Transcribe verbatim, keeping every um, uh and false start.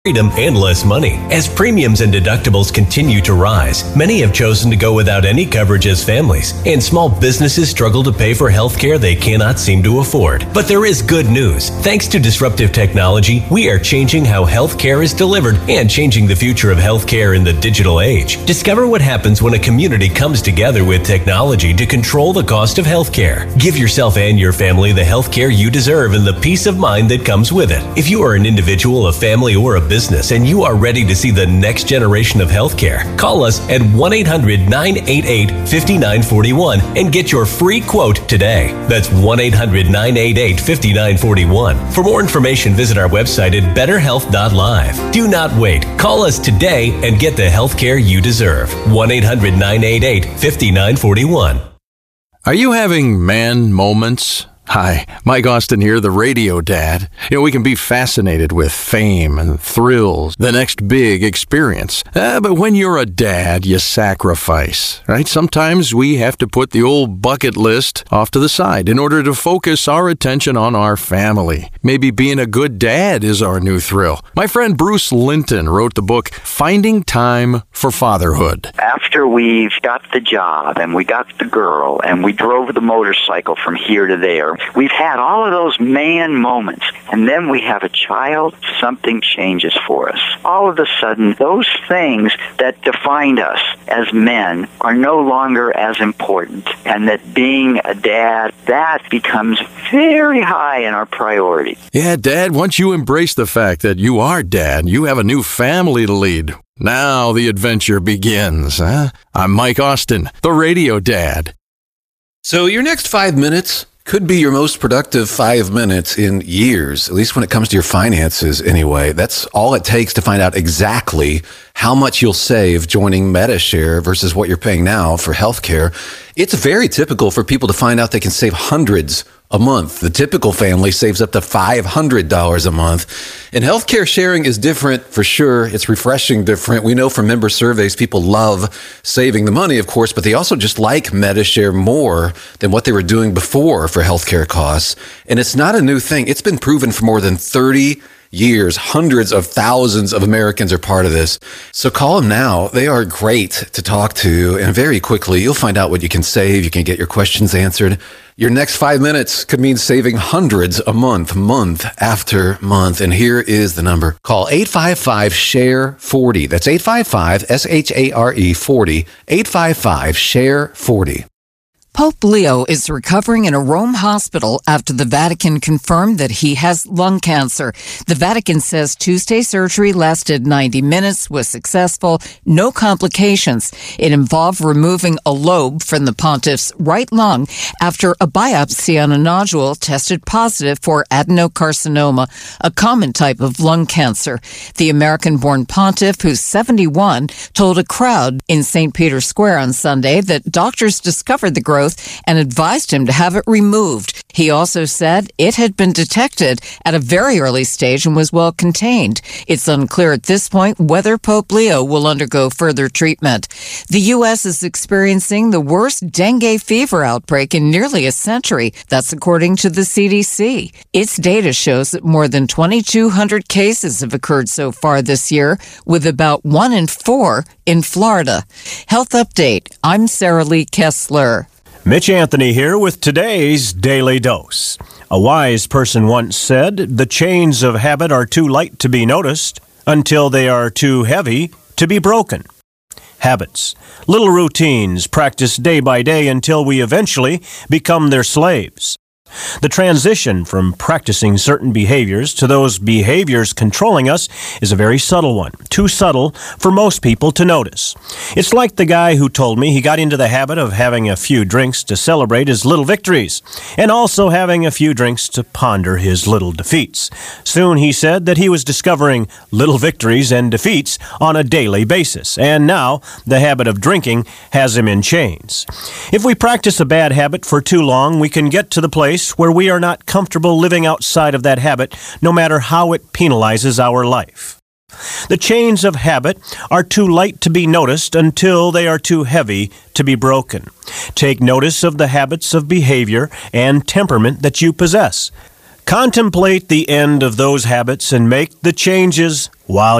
freedom and less money. As premiums and deductibles continue to rise, many have chosen to go without any coverage as families, and small businesses struggle to pay for health care they cannot seem to afford. But there is good news. Thanks to disruptive technology, we are changing how health care is delivered and changing the future of health care in the digital age. Discover what happens when a community comes together with technology to control the cost of health care. Give yourself and your family the health care you deserve and the peace of mind that comes with it. If you are an individual, a family, or a business and you are ready to see the next generation of healthcare, call us at one eight hundred nine eight eight five nine four one and get your free quote today. That's one eight hundred nine eight eight five nine four one. For more information, visit our website at better health dot live. Do not wait. Call us today and get the healthcare you deserve. one eight hundred nine eight eight five nine four one. Are you having man moments? Hi, Mike Austin here, the radio dad. You know, we can be fascinated with fame and thrills, the next big experience. Uh, but when you're a dad, you sacrifice, right? Sometimes we have to put the old bucket list off to the side in order to focus our attention on our family. Maybe being a good dad is our new thrill. My friend Bruce Linton wrote the book, Finding Time for Fatherhood. After we've got the job and we got the girl and we drove the motorcycle from here to there, we've had all of those man moments, and then we have a child, something changes for us. All of a sudden, those things that defined us as men are no longer as important, and that being a dad, that becomes very high in our priority. Yeah, Dad, once you embrace the fact that you are dad, you have a new family to lead. Now the adventure begins, huh? I'm Mike Austin, the radio dad. So your next five minutes could be your most productive five minutes in years, at least when it comes to your finances anyway. That's all it takes to find out exactly how much you'll save joining Medi-Share versus what you're paying now for healthcare. It's very typical for people to find out they can save hundreds a month. The typical family saves up to five hundred dollars a month. And healthcare sharing is different for sure. It's refreshing different. We know from member surveys, people love saving the money, of course, but they also just like Medi-Share more than what they were doing before for healthcare costs. And it's not a new thing. It's been proven for more than thirty years. Hundreds of thousands of Americans are part of this. So call them now. They are great to talk to. And very quickly, you'll find out what you can save. You can get your questions answered. Your next five minutes could mean saving hundreds a month, month after month. And here is the number. Call eight five five, S H A R E, forty. That's eight five five, S H A R E, forty. eight five five, S H A R E, forty. Pope Leo is recovering in a Rome hospital after the Vatican confirmed that he has lung cancer. The Vatican says Tuesday surgery lasted ninety minutes, was successful, no complications. It involved removing a lobe from the pontiff's right lung after a biopsy on a nodule tested positive for adenocarcinoma, a common type of lung cancer. The American-born pontiff, who's seventy-one, told a crowd in Saint Peter's Square on Sunday that doctors discovered the growth and advised him to have it removed. He also said it had been detected at a very early stage and was well contained. It's unclear at this point whether Pope Leo will undergo further treatment. The U S is experiencing the worst dengue fever outbreak in nearly a century. That's according to the C D C. Its data shows that more than twenty-two hundred cases have occurred so far this year, with about one in four in Florida. Health Update. I'm Sarah Lee Kessler. Mitch Anthony here with today's Daily Dose. A wise person once said, the chains of habit are too light to be noticed until they are too heavy to be broken. Habits, little routines practiced day by day until we eventually become their slaves. The transition from practicing certain behaviors to those behaviors controlling us is a very subtle one, too subtle for most people to notice. It's like the guy who told me he got into the habit of having a few drinks to celebrate his little victories, and also having a few drinks to ponder his little defeats. Soon he said that he was discovering little victories and defeats on a daily basis, and now the habit of drinking has him in chains. If we practice a bad habit for too long, we can get to the place where we are not comfortable living outside of that habit, no matter how it penalizes our life. The chains of habit are too light to be noticed until they are too heavy to be broken. Take notice of the habits of behavior and temperament that you possess. Contemplate the end of those habits and make the changes while